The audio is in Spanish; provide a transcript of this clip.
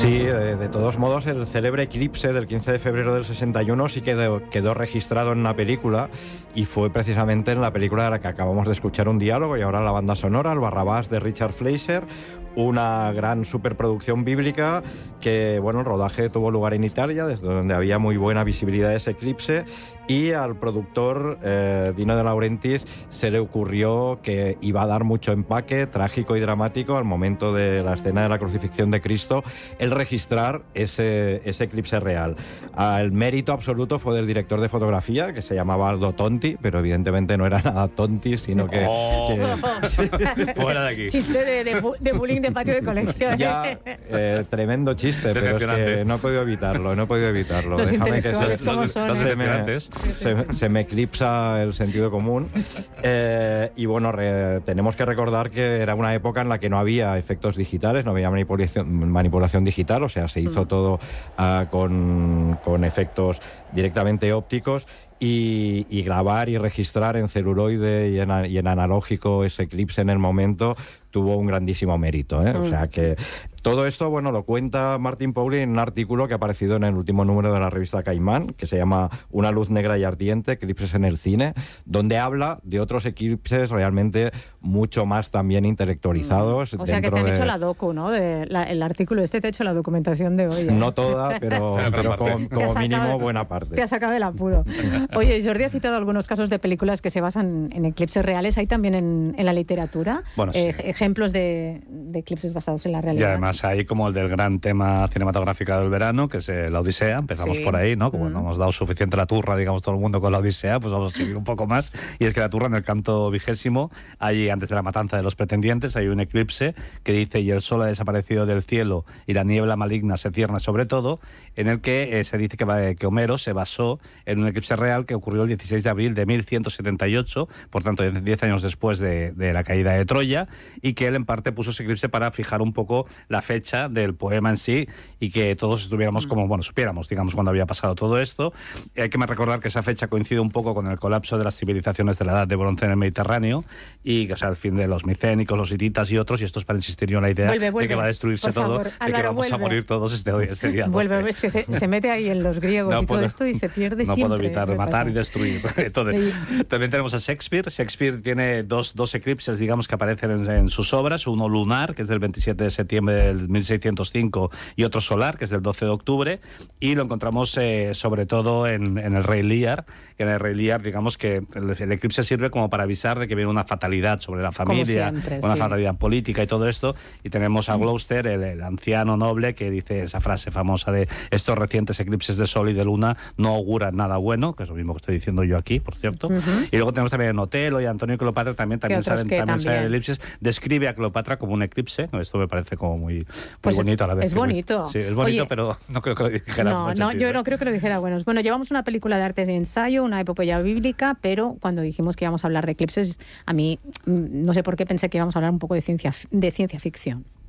Sí, de todos modos, el célebre eclipse del 15 de febrero del 61 sí quedó registrado en una película, y fue precisamente en la película de la que acabamos de escuchar un diálogo, y ahora la banda sonora, el Barrabás de Richard Fleischer, una gran superproducción bíblica que, bueno, el rodaje tuvo lugar en Italia, desde donde había muy buena visibilidad de ese eclipse, y al productor Dino De Laurentiis se le ocurrió que iba a dar mucho empaque trágico y dramático al momento de la escena de la crucifixión de Cristo, el registrar ese eclipse real. El mérito absoluto fue del director de fotografía, que se llamaba Aldo Tonti, pero evidentemente no era nada Tonti, sino que... Fuera de aquí. Chiste de bullying de patio de colegio. Ya, tremendo chiste, pero es que no he podido evitarlo. Los Déjame que intelectuales, ¿cómo son? se me eclipsa el sentido común. Y bueno, tenemos que recordar que era una época en la que no había efectos digitales, no había manipulación digital, o sea, se hizo todo con efectos directamente ópticos. Y grabar y registrar en celuloide y en analógico ese eclipse en el momento tuvo un grandísimo mérito, ¿eh? O sea que todo esto, bueno, lo cuenta Martin Pauli en un artículo que ha aparecido en el último número de la revista Caimán, que se llama Una luz negra y ardiente, eclipses en el cine, donde habla de otros eclipses realmente mucho más también intelectualizados. O sea que te han hecho la docu, ¿no? El artículo te ha hecho la documentación de hoy. No toda, pero como mínimo buena parte. Te ha sacado del apuro. Oye, Jordi ha citado algunos casos de películas que se basan en eclipses reales. ¿Hay también en la literatura ejemplos de eclipses basados en la realidad? Y además hay como el del gran tema cinematográfico del verano, que es la Odisea. Empezamos por ahí, ¿no? Como no hemos dado suficiente la turra, digamos, todo el mundo con la Odisea, pues vamos a seguir un poco más. Y es que la turra, en el canto 20, allí antes de la matanza de los pretendientes, hay un eclipse que dice: y el sol ha desaparecido del cielo y la niebla maligna se cierne sobre todo, en el que se dice que Homero se basó en un eclipse real que ocurrió el 16 de abril de 1178, por tanto 10 años después de la caída de Troya, y que él en parte puso ese eclipse para fijar un poco la fecha del poema en sí, y que todos estuviéramos supiéramos, digamos, cuando había pasado todo esto. Hay que recordar que esa fecha coincide un poco con el colapso de las civilizaciones de la Edad de Bronce en el Mediterráneo, y que, o sea, el fin de los micénicos, los hititas y otros, y esto es para insistir yo en la idea de que va a destruirse todo, de que vamos a morir todos este día. Vuelve, es que se mete ahí en los griegos y todo esto y se pierde siempre. No puedo evitar matar y destruir. Entonces, también tenemos a Shakespeare. Shakespeare tiene dos eclipses, digamos, que aparecen en sus obras, uno lunar, que es del 27 de septiembre del 1605, y otro solar, que es del 12 de octubre, y lo encontramos sobre todo en el Rey Lear, que en el Rey Lear, digamos que el eclipse sirve como para avisar de que viene una fatalidad sobre la familia, siempre, una fatalidad política y todo esto, y tenemos a Gloucester, el anciano noble, que dice esa frase famosa de: estos recientes eclipses de sol y de luna no auguran nada bueno, que es lo mismo que estoy diciendo yo aquí, por cierto. Y luego tenemos también a Otelo y a Antonio y Cleopatra, también salen eclipses. Describe a Cleopatra como un eclipse. Esto me parece como muy bonito a la vez. Es bonito. Sí, es bonito. Oye, pero no creo que lo dijera. Yo no creo que lo dijera. Bueno, llevamos una película de arte de ensayo, una epopeya bíblica, pero cuando dijimos que íbamos a hablar de eclipses, a mí no sé por qué pensé que íbamos a hablar un poco de ciencia ficción.